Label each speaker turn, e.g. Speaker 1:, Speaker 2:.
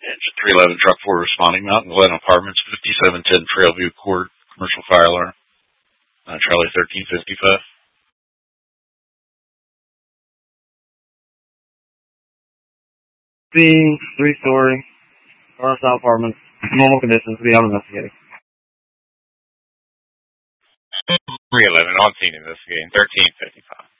Speaker 1: Engine 311 Truck 4 responding. Mountain Glen Apartments, 5710 Trailview Court, commercial fire alarm. Charlie 1355.
Speaker 2: Being 3-story, style apartments, normal conditions, be out investigating.
Speaker 3: 311 on scene investigating, 1355.